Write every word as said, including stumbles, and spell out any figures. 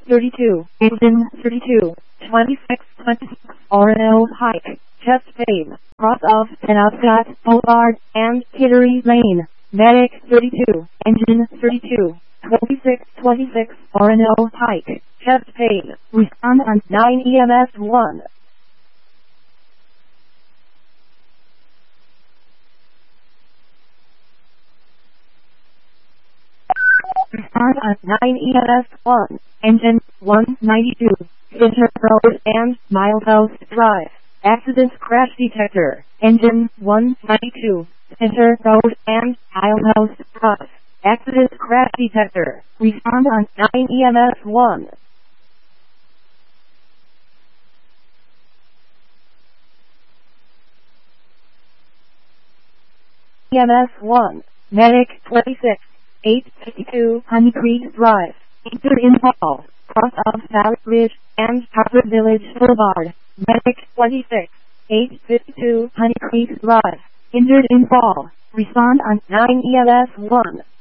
thirty-two, engine thirty-two, twenty-six, twenty-six, R and L Pike, chest pain, cross of Penobscot Boulevard and Kittery Lane, medic thirty-two, engine thirty-two, twenty-six, twenty-six, R and L Pike, chest pain, respond on nine E M S one. Respond on nine E M S one, engine one ninety-two, Center Road and Milepost Drive, accident crash detector, engine one ninety-two, Center Road and Milepost Drive, accident crash detector, respond on nine E M S one. E M S one, medic twenty-six, eight fifty-two Honey Creek Drive, enter in fall, cross of Valley Ridge and Harvard Village Boulevard, medic twenty-six, eight fifty-two Honey Creek Drive, injured in fall, respond on nine E M S one.